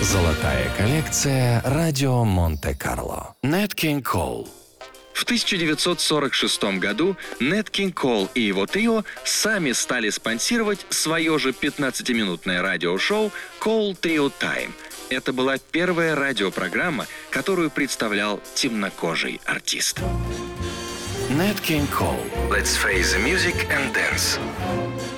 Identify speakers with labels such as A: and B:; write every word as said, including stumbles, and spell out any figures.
A: Золотая коллекция «Радио Монте-Карло». Нэт Кинг Кол.
B: В тысяча девятьсот сорок шестом году Нэт Кинг Кол и его трио сами стали спонсировать свое же пятнадцатиминутное радиошоу «Кол Трио Тайм». Это была первая радиопрограмма, которую представлял темнокожий артист.
A: Нэт Кинг Кол.
B: Let's face the music and dance.